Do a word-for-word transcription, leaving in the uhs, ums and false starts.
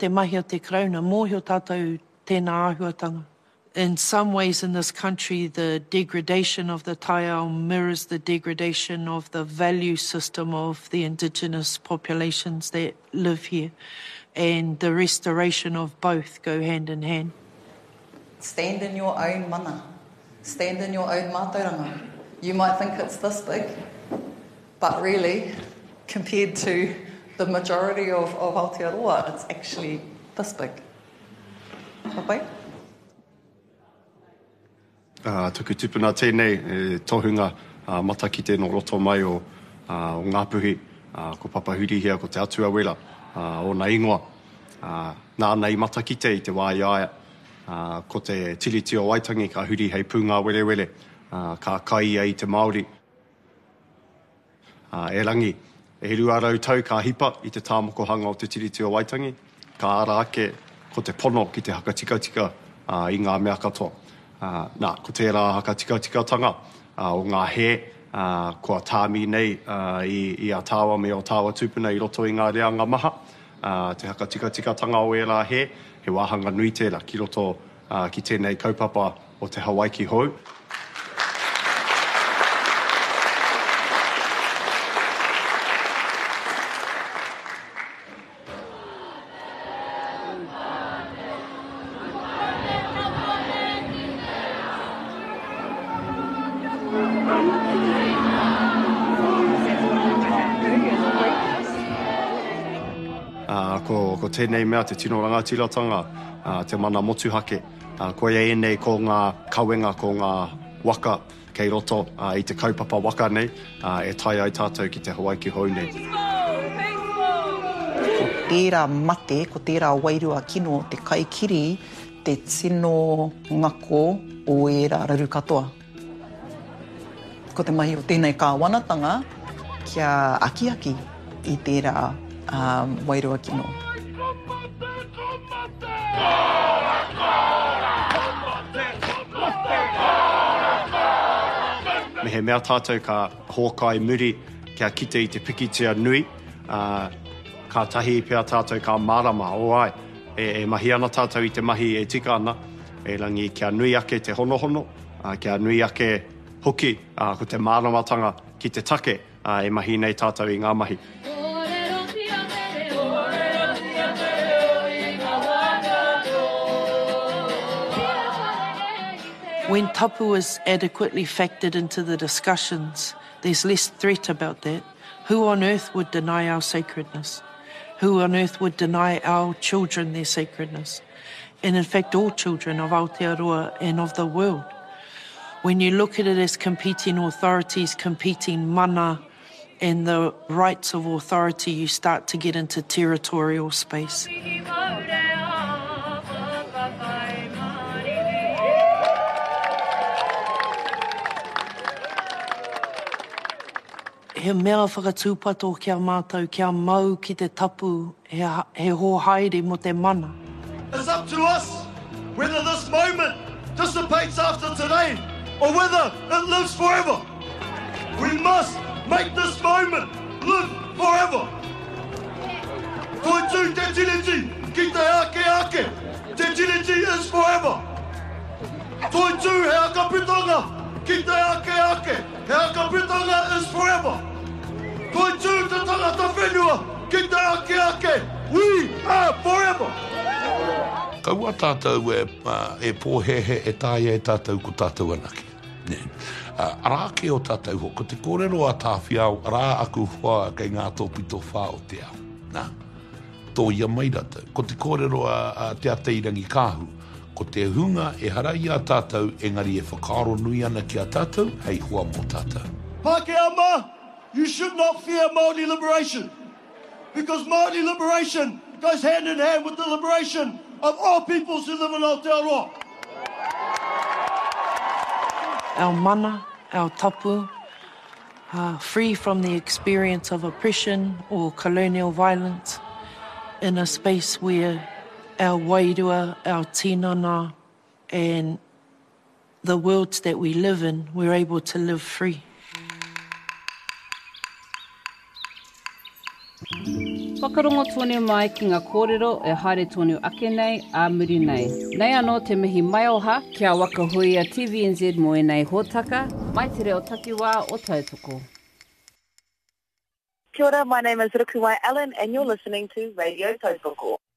te mahi o te krauna, mōhio tātou tēnā āhuatanga. In some ways in this country, the degradation of the taiao mirrors the degradation of the value system of the indigenous populations that live here. And the restoration of both go hand in hand. Stand in your own mana. Stand in your own mātauranga. You might think it's this big, but really, compared to the majority of, of Aotearoa, it's actually this big. Papai? Uh, tuku tupuna tēnei, e, tohunga uh, mata ki tēnō roto mai o, uh, o Ngāpuhi, uh, ko Papahuri hia, ko te atua wela, uh, o nā ingoa. Uh, nā nei mata ki te i te wāiaia, uh, ko te tiriti o Waitangi, ka huri hei pūngā wele wele, uh, ka kai ai te Māori. Uh, e rangi, e hiru arau tau ka hipa i te tāmokohanga o te tiriti o Waitangi, ka ara ake ko te pono ki te hakatika-tika uh, i ngā mea katoa. Uh, nā, ko tērā haka tika tika tanga uh, o ngā he, uh, kua tāmi nei uh, i, i a tāwa me o tāwa tūpuna i roto i ngā reanga maha. Uh, te haka tika tika tanga o e rā he, he wāhanga nui tērā ki roto uh, ki tēnei kaupapa o te Hawaii hou. Ko, ko tēnei mea te tino rangatiratanga, uh, te mana motuhake. Uh, ko e nei ko ngā kawenga, ko ngā waka kei roto uh, i te kaupapa waka nei, uh, e tai ai tātou ki te Hawaii hou nei. Ko tērā mate, ko tērā wairua kino, te kaikiri, te tino ngako o e rā raru katoa. Ko te mahi o tēnei kāwanatanga, kia aki-aki i tērā Um, wairua kino. Me he mea tātou ka hōkai muri kia kite i te pikitia nui. Uh, ka tahi pia tātou ka marama o ai. E, e mahi ana tātou i te mahi e tika ana. E rangi kia nui ake te honohono. Uh, kia nui ake hoki uh, ko te maramatanga ki te take. Uh, e mahi nei tātou i ngā mahi. When tapu is adequately factored into the discussions, there's less threat about that. Who on earth would deny our sacredness? Who on earth would deny our children their sacredness? And in fact, all children of Aotearoa and of the world. When you look at it as competing authorities, competing mana, and the rights of authority, you start to get into territorial space. He mea whakatūpato kia mātou, kia mau ki te tapu, he, he hōhaere mo te mana. It's up to us whether this moment dissipates after today or whether it lives forever. We must make this moment live forever. Toi tū te tiriti, ki te ake ake, te tiriti is forever. Toi tū he akapitonga, ki te ake ake, he akapitonga is forever. Toi tū te tangata whenua, ki te ake ake, we are forever. Kaua tātou e, uh, e pōhehe e tāia e tātou ko tātou anake. Ne. Uh, arake o tātou ho, ko te kōrero a tāwhiao, rā aku hua kei ngā tōpito whā o te au. Nā, tō ia mai rātou. Ko te kōrero a, a te ateirangi kāhu, ko te hunga e harai a tātou, engari e whakaro nui ana ki a tātou, hei hua mō tātou. Pākehama, you should not fear Māori liberation, because Māori liberation goes hand in hand with the liberation of all peoples who live in Aotearoa. Our mana, our tapu, uh, free from the experience of oppression or colonial violence, in a space where our wairua, our tinana, and the worlds that we live in, we're able to live free. Whakarongo tōne mai ki ngā kōrero e haere tōne ake nei, a muri nei. Nei anō te mihi mai oha, kia wakahui a T V N Z mo e nei hōtaka, mai te reo takiwā o tautoko. Kia ora, my name is Rukuwai Allen and you're listening to Radio Tautoko.